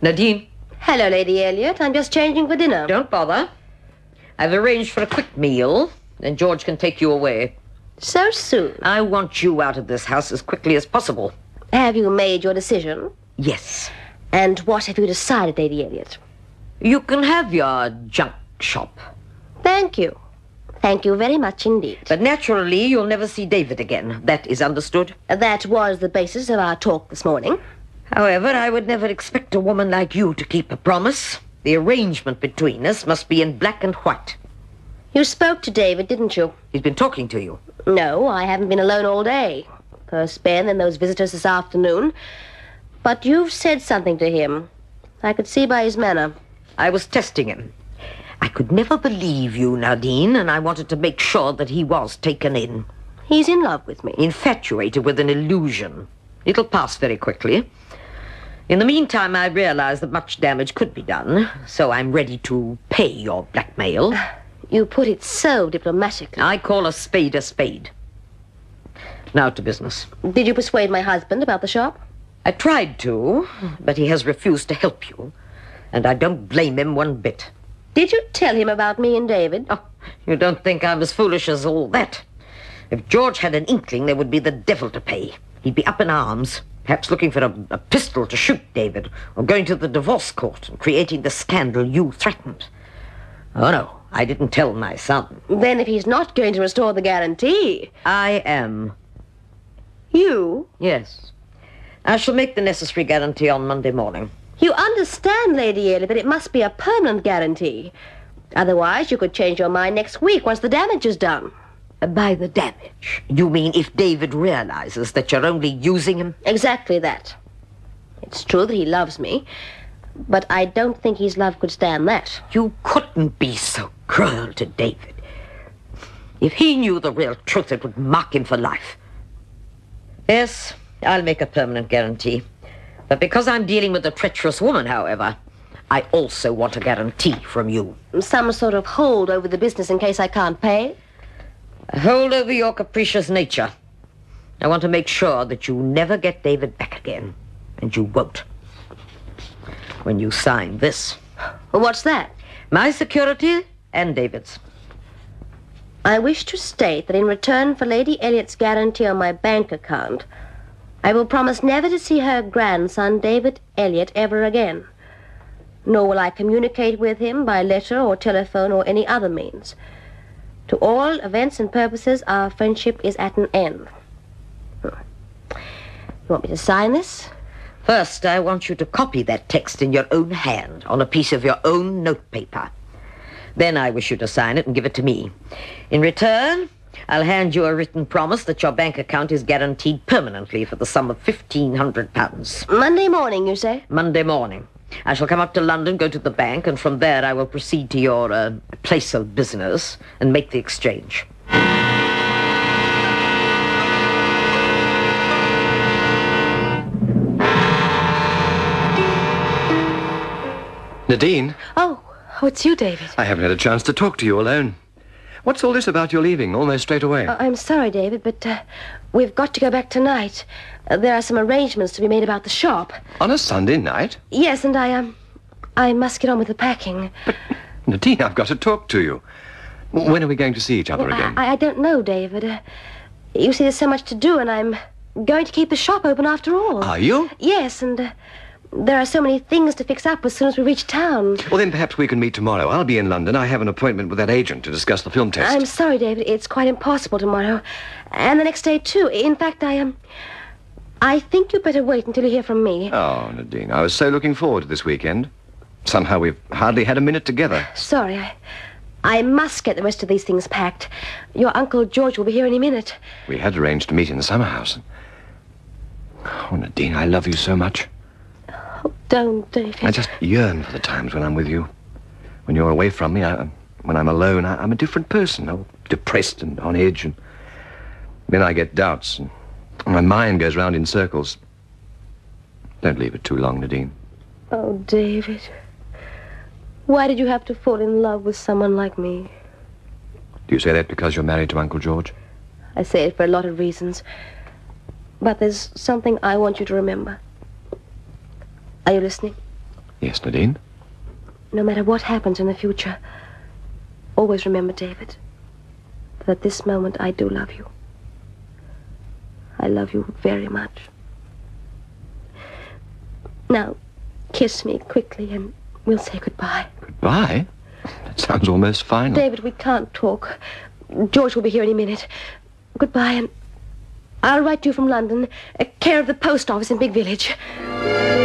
Nadine. Hello, Lady Elliot. I'm just changing for dinner. Don't bother. I've arranged for a quick meal, then George can take you away. So soon? I want you out of this house as quickly as possible. Have you made your decision? Yes. And what have you decided, Lady Elliot? You can have your junk shop. Thank you. Thank you very much indeed. But naturally, you'll never see David again. That is understood. That was the basis of our talk this morning. However, I would never expect a woman like you to keep a promise. The arrangement between us must be in black and white. You spoke to David, didn't you? He's been talking to you. No, I haven't been alone all day. First Ben, then those visitors this afternoon. But you've said something to him. I could see by his manner. I was testing him. I could never believe you, Nadine, and I wanted to make sure that he was taken in. He's in love with me. Infatuated with an illusion. It'll pass very quickly. In the meantime, I realize that much damage could be done, so I'm ready to pay your blackmail. You put it so diplomatically. I call a spade a spade. Now to business. Did you persuade my husband about the shop? I tried to, but he has refused to help you, and I don't blame him one bit. Did you tell him about me and David? Oh, you don't think I'm as foolish as all that? If George had an inkling, there would be the devil to pay. He'd be up in arms, perhaps looking for a pistol to shoot David, or going to the divorce court and creating the scandal you threatened. Oh, no, I didn't tell my son. Then if he's not going to restore the guarantee... I am. You? Yes. I shall make the necessary guarantee on Monday morning. You understand, Lady Elliot, that it must be a permanent guarantee. Otherwise, you could change your mind next week once the damage is done. By the damage, you mean if David realizes that you're only using him? Exactly that. It's true that he loves me, but I don't think his love could stand that. You couldn't be so cruel to David. If he knew the real truth, it would mark him for life. Yes, I'll make a permanent guarantee. But because I'm dealing with a treacherous woman, however, I also want a guarantee from you. Some sort of hold over the business in case I can't pay? A hold over your capricious nature. I want to make sure that you never get David back again. And you won't. When you sign this. What's that? My security and David's. I wish to state that in return for Lady Elliot's guarantee on my bank account, I will promise never to see her grandson, David Elliot, ever again. Nor will I communicate with him by letter or telephone or any other means. To all events and purposes, our friendship is at an end. You want me to sign this? First, I want you to copy that text in your own hand on a piece of your own notepaper. Then I wish you to sign it and give it to me. In return, I'll hand you a written promise that your bank account is guaranteed permanently for the sum of £1,500. Monday morning, you say? Monday morning. I shall come up to London, go to the bank, and from there I will proceed to your place of business and make the exchange. Nadine? Oh, it's you, David. I haven't had a chance to talk to you alone. What's all this about your leaving almost straight away? I'm sorry, David, but we've got to go back tonight. There are some arrangements to be made about the shop. On a Sunday night? Yes, and I must get on with the packing. But, Nadine, I've got to talk to you. When are we going to see each other again? I don't know, David. You see, there's so much to do, and I'm going to keep the shop open after all. Are you? Yes, and there are so many things to fix up as soon as we reach town. Well, then perhaps we can meet tomorrow. I'll be in London. I have an appointment with that agent to discuss the film test. I'm sorry, David. It's quite impossible tomorrow. And the next day, too. In fact, I think you'd better wait until you hear from me. Oh, Nadine, I was so looking forward to this weekend. Somehow we've hardly had a minute together. Sorry, I must get the rest of these things packed. Your Uncle George will be here any minute. We had arranged to meet in the summer house. Oh, Nadine, I love you so much. Oh, don't, David. I just yearn for the times when I'm with you. When you're away from me, when I'm alone, I'm a different person. Oh, depressed and on edge. And then I get doubts, and my mind goes round in circles. Don't leave it too long, Nadine. Oh, David. Why did you have to fall in love with someone like me? Do you say that because you're married to Uncle George? I say it for a lot of reasons. But there's something I want you to remember. Are you listening? Yes, Nadine? No matter what happens in the future, always remember, David, that at this moment I do love you. I love you very much. Now, kiss me quickly and we'll say goodbye. Goodbye? That sounds almost final. David, we can't talk. George will be here any minute. Goodbye, and I'll write to you from London, care of the post office in Big Village.